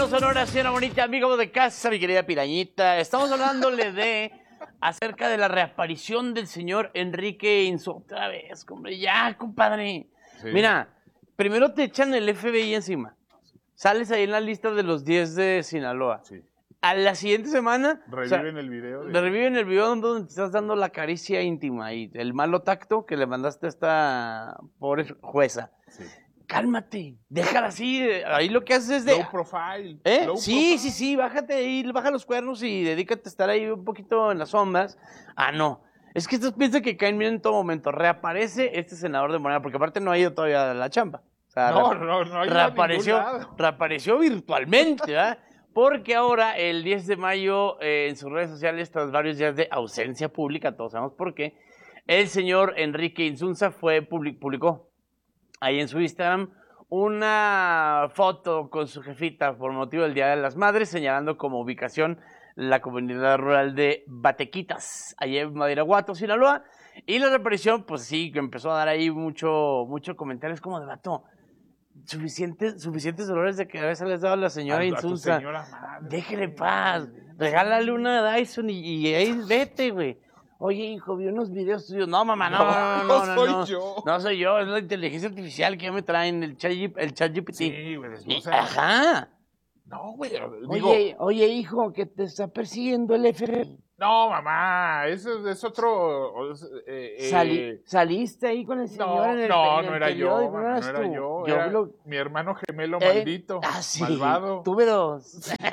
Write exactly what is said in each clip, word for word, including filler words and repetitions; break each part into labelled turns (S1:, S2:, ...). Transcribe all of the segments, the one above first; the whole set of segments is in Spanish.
S1: Bueno, Sonora, señora bonita, amigo de casa, mi querida Pirañita. Estamos hablándole de acerca de la reaparición del señor Enrique Insu. Otra vez, hombre, ya, compadre. Sí. Mira, primero te echan el F B I encima. Sales ahí en la lista de los diez de Sinaloa. Sí. A la siguiente semana...
S2: Reviven o sea, el video.
S1: De... Reviven el video donde te estás dando la caricia íntima y el malo tacto que le mandaste a esta pobre jueza. Sí. Cálmate, déjala así, ahí lo que haces es de...
S2: Low profile.
S1: ¿Eh?
S2: Low
S1: sí,
S2: profile.
S1: sí, sí, bájate ahí, baja los cuernos y dedícate a estar ahí un poquito en las sombras. Ah, no, es que estos piensan que caen bien en todo momento. Reaparece este senador de Morena, porque aparte no ha ido todavía a la chamba. O sea,
S2: no, no, no ha ido
S1: reapareció,
S2: a ningún lado.
S1: Reapareció virtualmente, ¿verdad? Porque ahora, el diez de mayo, eh, en sus redes sociales, tras varios días de ausencia pública, todos sabemos por qué, el señor Enrique Insunza fue, publicó ahí en su Instagram una foto con su jefita por motivo del Día de las Madres, señalando como ubicación la comunidad rural de Batequitas, allá en Badiraguato, Sinaloa. Y la reaparición, pues sí, que empezó a dar ahí mucho, mucho comentarios como de vato. Suficientes, suficientes dolores de cabeza les dado a la señora a, Insunza. A señora madre, déjele paz, regálale una Dyson y, y ahí vete, güey. Oye, hijo, vi unos videos tuyos. No, mamá, no, no, no, no, no,
S2: soy
S1: no,
S2: yo.
S1: No soy yo, es la inteligencia artificial que ya me traen, el chat, el chat G P T.
S2: Sí, güey,
S1: o sea, ajá.
S2: No, güey, digo...
S1: Oye, oye, hijo, que te está persiguiendo el F B I.
S2: No, mamá, eso es otro... Eh,
S1: Salí,
S2: eh...
S1: ¿Saliste ahí con el señor
S2: no,
S1: en el
S2: No,
S1: en
S2: no
S1: el
S2: era yo,
S1: no,
S2: no era
S1: tú?
S2: yo,
S1: yo
S2: era
S1: lo...
S2: mi hermano gemelo
S1: eh,
S2: maldito,
S1: ah, sí,
S2: malvado.
S1: Tuve dos.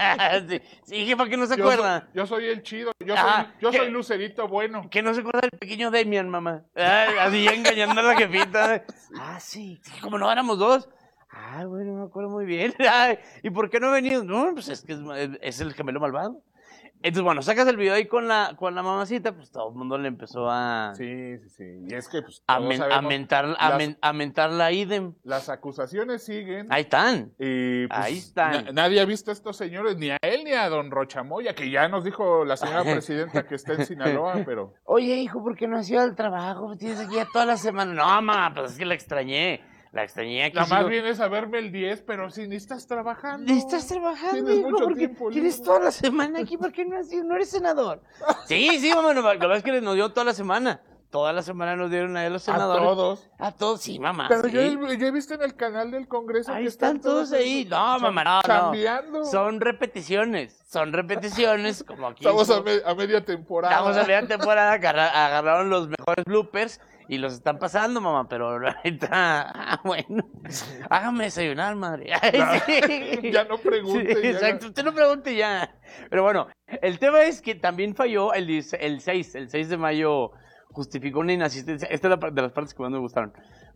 S1: sí, sí, jefa, que no se
S2: yo
S1: acuerda.
S2: Soy, yo soy el chido, yo,
S1: ah,
S2: soy, yo
S1: que,
S2: soy Lucerito bueno.
S1: Que no se acuerda del pequeño Demian, mamá. Ay, así engañando a la jefita. Ah, sí, como no éramos dos. Ah, bueno, me acuerdo muy bien. Ay, ¿y por qué no he venido? No, pues es que es, es el gemelo malvado. Entonces, bueno, sacas el video ahí con la, con la mamacita, pues todo el mundo le empezó a...
S2: Sí, sí, sí. Y es que, pues,
S1: a, men, a, mentar, las, a, men, a mentar la idem.
S2: Las acusaciones siguen.
S1: Ahí están.
S2: Y, pues,
S1: ahí están.
S2: Na, nadie ha visto a estos señores, ni a él ni a don Rochamoya, que ya nos dijo la señora presidenta que está en Sinaloa, pero...
S1: Oye, hijo, ¿por qué no has ido al trabajo? Tienes aquí ya toda la semana. No, mamá, pues es que la extrañé. La extrañé aquí.
S2: Nada más sigo... vienes a verme el diez, pero si ni estás trabajando.
S1: Ni estás trabajando,
S2: Tienes
S1: hijo,
S2: mucho
S1: porque
S2: tiempo.
S1: Tienes libre. Toda la semana aquí, ¿por qué no has ido? No eres senador. Sí, sí, mamá, la verdad es que nos dio toda la semana. Toda la semana nos dieron a los senadores.
S2: A todos.
S1: A todos, sí, mamá.
S2: Pero
S1: sí.
S2: yo, yo he visto en el canal del Congreso
S1: ahí
S2: que
S1: están, están todos ahí. No, mamá, no,
S2: chambeando.
S1: no. Son repeticiones. Son repeticiones, como aquí.
S2: Estamos a, me, a media temporada.
S1: Estamos a media temporada. Agarra, agarraron los mejores bloopers y los están pasando, mamá. Pero ahorita, ah, bueno. Hágame desayunar, madre. Ay,
S2: no,
S1: sí.
S2: Ya no pregunte.
S1: Sí,
S2: ya.
S1: Exacto, usted no pregunte ya. Pero bueno, el tema es que también falló el, el seis, el seis de mayo. Justificó una inasistencia. Esta es la de las partes que más me gustaron.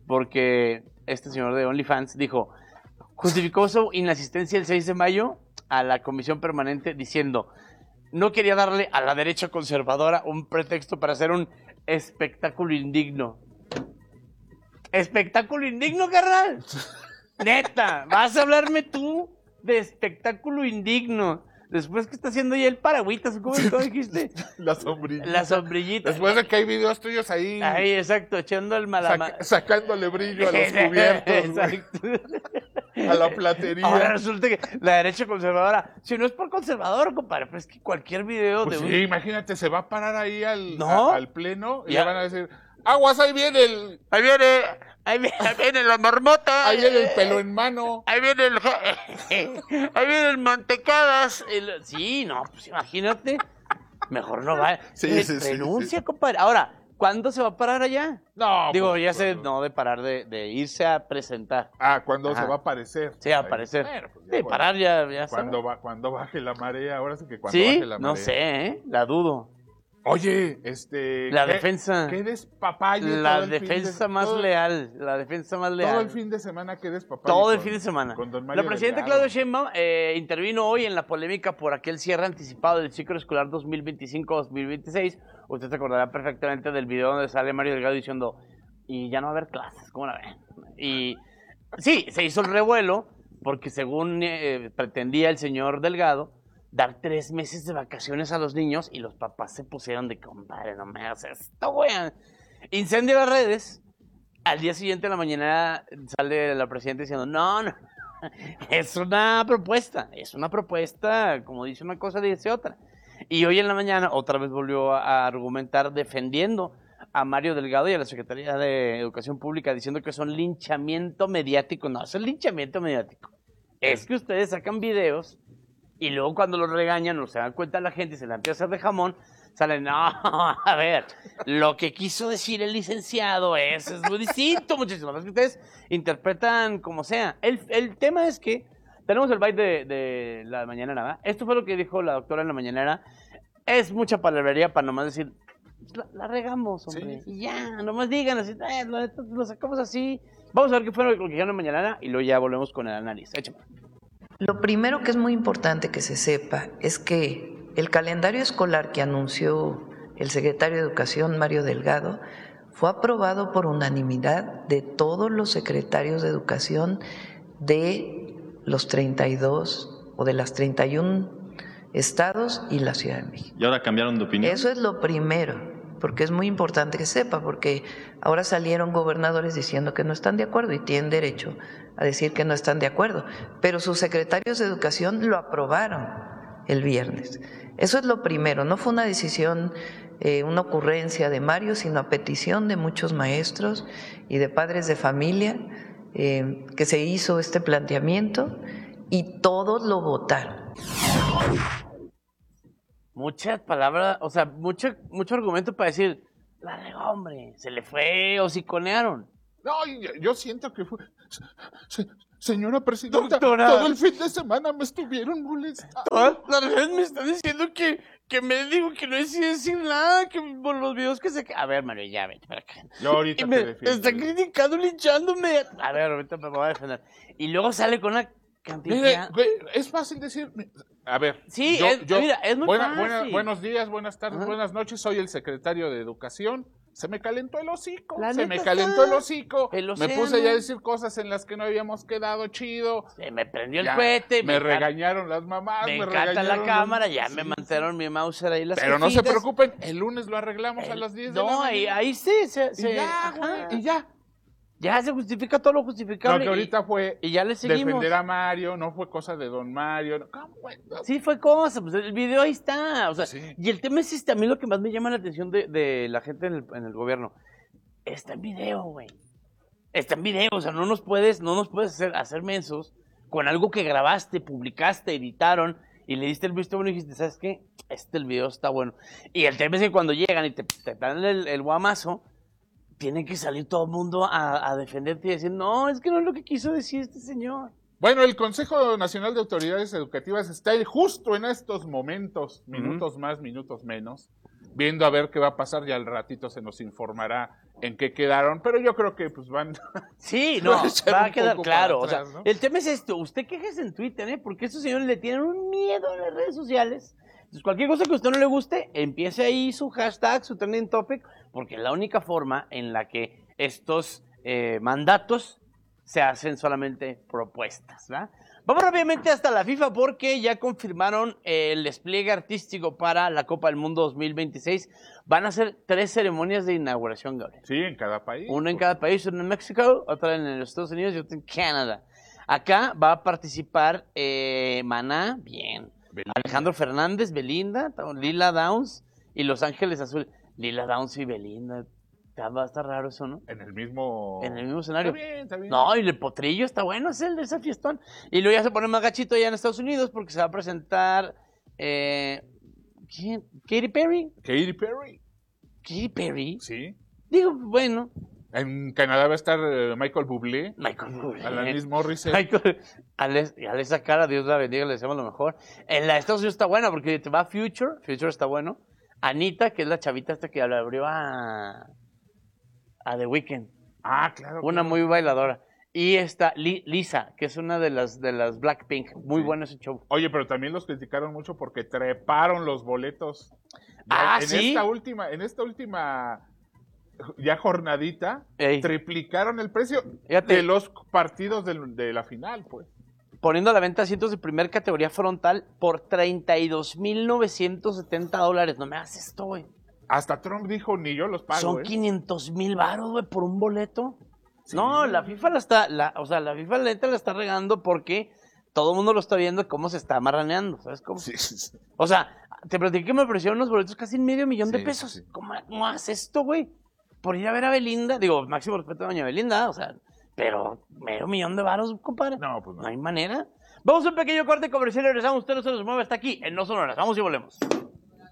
S1: Porque este señor de OnlyFans dijo, justificó su inasistencia el seis de mayo a la comisión permanente diciendo, no quería darle a la derecha conservadora un pretexto para hacer un espectáculo indigno. ¿Espectáculo indigno, carnal? Neta, ¿vas a hablarme tú de espectáculo indigno? Después que está haciendo ya el paragüitas, ¿cómo dijiste?
S2: La sombrillita.
S1: La sombrillita.
S2: Después de que hay videos tuyos ahí.
S1: Ahí, exacto, echando el malama.
S2: Sac sacándole brillo a los cubiertos. Exacto. A la platería.
S1: Ahora resulta que la derecha conservadora, si no es por conservador, compadre, pero es que cualquier video
S2: pues
S1: de
S2: sí,
S1: un...
S2: imagínate, se va a parar ahí al,
S1: ¿No?
S2: a, al pleno y
S1: ya.
S2: le van a decir, aguas, ahí viene el...
S1: Ahí viene... Ahí viene, ahí viene la marmota.
S2: Ahí viene el pelo en mano.
S1: Ahí viene el... Ahí viene el mantecadas. El... Sí, no, pues imagínate. Mejor no va.
S2: Sí, sí,
S1: renuncia,
S2: sí, sí.
S1: compadre. Ahora, ¿cuándo se va a parar allá?
S2: No.
S1: Digo,
S2: pues,
S1: ya
S2: pues,
S1: se... No, de parar, de, de irse a presentar.
S2: Ah, ¿cuándo
S1: Ajá.
S2: se va a aparecer?
S1: Sí, a aparecer.
S2: Bueno, pues,
S1: sí, parar ya, ya
S2: cuando, va, cuando baje la marea, ahora sí que cuando
S1: ¿Sí?
S2: baje la marea.
S1: No sé, ¿eh? La dudo.
S2: Oye, este...
S1: La
S2: ¿qué,
S1: defensa.
S2: ¿Qué despapalle?
S1: La
S2: todo el
S1: defensa
S2: fin de,
S1: más
S2: todo,
S1: leal. La defensa más leal.
S2: Todo el fin de semana, ¿qué despapalle?
S1: Todo el
S2: con,
S1: fin de semana.
S2: Con don Mario
S1: la presidenta
S2: Delgado.
S1: Claudia Sheinbaum eh, intervino hoy en la polémica por aquel cierre anticipado del ciclo escolar dos mil veinticinco dos mil veintiséis. Usted se acordará perfectamente del video donde sale Mario Delgado diciendo, y ya no va a haber clases, ¿cómo la ven? Y sí, se hizo el revuelo porque según eh, pretendía el señor Delgado, dar tres meses de vacaciones a los niños y los papás se pusieron de, compadre, no me hagas esto, güey. Incendio las redes. Al día siguiente, en la mañana, sale la presidenta diciendo, no, no, Es una propuesta, es una propuesta, como dice una cosa, dice otra. Y hoy en la mañana otra vez volvió a argumentar defendiendo a Mario Delgado y a la Secretaría de Educación Pública diciendo que son linchamiento mediático. No, es el linchamiento mediático. Es que ustedes sacan videos y luego cuando los regañan o se dan cuenta la gente y se la empieza a hacer de jamón, salen, no, a ver, lo que quiso decir el licenciado es, es muy distinto, muchísimo más que ustedes interpretan como sea. El, el tema es que tenemos el byte de, de la mañanera, ¿verdad? Esto fue lo que dijo la doctora en la mañanera. Es mucha palabrería para nomás decir, la, la regamos, hombre. Sí. Y ya, nomás digan así, eh, lo, lo sacamos así. Vamos a ver qué fue lo que dijeron en la mañanera y luego ya volvemos con el análisis. Échame.
S3: Lo primero que es muy importante que se sepa es que el calendario escolar que anunció el secretario de Educación, Mario Delgado, fue aprobado por unanimidad de todos los secretarios de Educación de los treinta y dos o de las treinta y uno estados y la Ciudad de México.
S4: ¿Y ahora cambiaron de opinión?
S3: Eso es lo primero, porque es muy importante que sepa, porque ahora salieron gobernadores diciendo que no están de acuerdo y tienen derecho a decir que no están de acuerdo, pero sus secretarios de Educación lo aprobaron el viernes. Eso es lo primero, no fue una decisión, eh, una ocurrencia de Mario, sino a petición de muchos maestros y de padres de familia eh, que se hizo este planteamiento y todos lo votaron.
S1: Muchas palabras, o sea, mucho, mucho argumento para decir, la regó, hombre, se le fue, hociconearon.
S2: No, yo, yo siento que fue... Se, señora presidenta,
S1: Doctora,
S2: todo el fin de semana me estuvieron molestando.
S1: Todas las redes me están diciendo que, que me digo que no decía decir nada, que por los videos que se... A ver, Mario, ya, vete para acá.
S2: Yo ahorita
S1: y
S2: te
S1: me
S2: defiendo.
S1: está criticando, linchándome. A ver, ahorita me voy a defender. Y luego sale con una cantidad...
S2: Mire, güey, es fácil decir... A ver,
S1: sí,
S2: yo,
S1: es,
S2: yo,
S1: mira, es muy
S2: buena,
S1: fácil.
S2: Buena, buenos días, buenas tardes,
S1: Ajá.
S2: buenas noches, soy el secretario de Educación. Se me calentó el hocico,
S1: La
S2: se me
S1: neta
S2: calentó
S1: está.
S2: el hocico,
S1: El
S2: me
S1: océano.
S2: puse ya a decir cosas en las que no habíamos quedado chido.
S1: Se me prendió el
S2: Ya,
S1: cohete.
S2: Me,
S1: me
S2: regañaron las mamás,
S1: Me
S2: me,
S1: encanta
S2: regañaron
S1: la cámara,
S2: los...
S1: ya
S2: sí,
S1: me mandaron mi mouse ahí las
S2: Pero no se
S1: jefitas.
S2: preocupen, el lunes lo arreglamos a las diez de la
S1: No,
S2: mañana.
S1: ahí, ahí sí, se, se,
S2: Y ya,
S1: ajá.
S2: güey, y ya.
S1: Ya se justifica todo lo justificable.
S2: No, que ahorita
S1: y,
S2: fue
S1: y ya le seguimos.
S2: defender a Mario, no fue cosa de don Mario. ¿Cómo, güey?
S1: Sí, fue cosa, pues el video ahí está. O sea,
S2: Sí.
S1: y el tema es este, a mí lo que más me llama la atención de, de la gente en el, en el gobierno. Está en video, güey. Está en video, o sea, no nos puedes, no nos puedes hacer, hacer mensos con algo que grabaste, publicaste, editaron y le diste el visto bueno y dijiste, ¿sabes qué? Este el video está bueno. Y el tema es que cuando llegan y te, te dan el, el guamazo, tiene que salir todo el mundo a, a defenderte y decir, no, es que no es lo que quiso decir este señor.
S2: Bueno, el Consejo Nacional de Autoridades Educativas está ahí justo en estos momentos, minutos uh-huh. más, minutos menos, viendo a ver qué va a pasar, ya al ratito se nos informará en qué quedaron, pero yo creo que pues van...
S1: Sí, no, va a quedar claro,
S2: atrás,
S1: o sea,
S2: ¿no?
S1: El tema es esto, usted quéjese en Twitter, ¿eh? Porque estos señores le tienen un miedo en las redes sociales. Entonces, cualquier cosa que a usted no le guste, empiece ahí su hashtag, su trending topic, porque es la única forma en la que estos eh, mandatos se hacen solamente propuestas, ¿verdad? Vamos rápidamente hasta la FIFA porque ya confirmaron el despliegue artístico para la Copa del Mundo dos mil veintiséis. Van a ser tres ceremonias de inauguración, Gabriel.
S2: Sí, en cada país.
S1: Una en cada país, una en México, otra en los Estados Unidos y otra en Canadá. Acá va a participar eh, Maná, bien. Belinda. Alejandro Fernández, Belinda, Lila Downs y Los Ángeles Azules. Lila Downs y Belinda. Va a estar raro eso, ¿no?
S2: En el mismo...
S1: En el mismo escenario.
S2: Está bien, está bien.
S1: No, y el potrillo está bueno, es el de ese fiestón. Y luego ya se pone más gachito allá en Estados Unidos porque se va a presentar... Eh, ¿Quién? ¿Katy Perry?
S2: ¿Katy Perry?
S1: ¿Katy Perry?
S2: Sí.
S1: Digo, bueno...
S2: En Canadá va a estar uh, Michael Bublé.
S1: Michael Bublé.
S2: Alanis Morissette.
S1: Michael, Alex, y Alexa Cara, Dios la bendiga, le deseamos lo mejor. En la de Estados Unidos está buena porque te va Future, Future está bueno. Anita, que es la chavita esta que le abrió a, a The Weeknd.
S2: Ah, claro.
S1: Una
S2: claro.
S1: muy bailadora. Y está Li, Lisa, que es una de las de las Blackpink. Muy
S2: Sí.
S1: bueno ese show.
S2: Oye, pero también los criticaron mucho porque treparon los boletos. Ya
S1: Ah,
S2: en
S1: ¿sí?
S2: esta última, en esta última ya jornadita,
S1: Ey.
S2: triplicaron el precio
S1: Fíjate.
S2: de los partidos del- de la final, pues.
S1: Poniendo a la venta asientos de primer categoría frontal por treinta y dos mil novecientos setenta dólares. No me hagas esto, güey.
S2: Hasta Trump dijo, ni yo los pago,
S1: Son
S2: ¿eh?
S1: quinientos mil baros, güey, por un boleto.
S2: Sí.
S1: No, la FIFA la está, la, o sea, la FIFA la neta la está regando porque todo el mundo lo está viendo cómo se está marraneando, ¿sabes cómo?
S2: Sí, sí, sí.
S1: O sea, te platiqué que me ofrecieron unos boletos casi en medio millón de
S2: Sí,
S1: pesos.
S2: sí, sí.
S1: ¿Cómo, ¿Cómo haces esto, güey? Por ir a ver a Belinda, digo, máximo respeto a doña Belinda, o sea, pero medio millón de varos, compadre.
S2: No, pues no.
S1: No hay manera. Vamos a un pequeño corte comercial y regresamos. Usted no se nos mueve hasta aquí en No Sonoras. Vamos y volvemos.